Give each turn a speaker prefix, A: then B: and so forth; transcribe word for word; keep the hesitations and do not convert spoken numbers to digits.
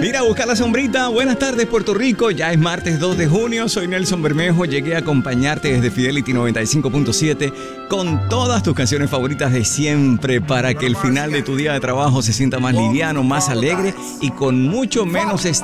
A: Mira, busca la sombrita. Buenas tardes, Puerto Rico. Ya es martes dos de junio. Soy Nelson Bermejo. Llegué a acompañarte desde Fidelity noventa y cinco punto siete con todas tus canciones favoritas de siempre para que el final de tu día de trabajo se sienta más liviano, más alegre y con mucho menos estrés